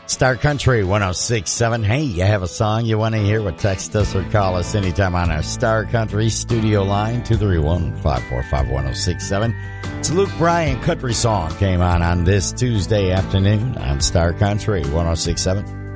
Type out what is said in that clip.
Star Country 106.7. Hey, you have a song you want to hear? Well, text us or call us anytime on our Star Country studio line, 231-545-1067. It's Luke Bryan Country Song came on this Tuesday afternoon on Star Country 106.7.